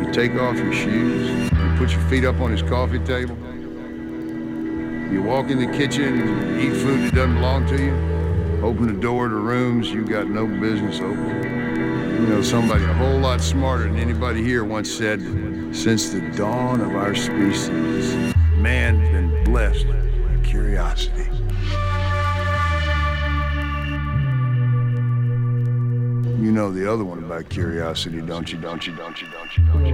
take off your shoes, you put your feet up on his coffee table, you walk in the kitchen and eat food that doesn't belong to you, open the door to rooms you got no business opening. You know, somebody a whole lot smarter than anybody here once said that since the dawn of our species, man's been blessed with curiosity. You know the other one about curiosity, don't you?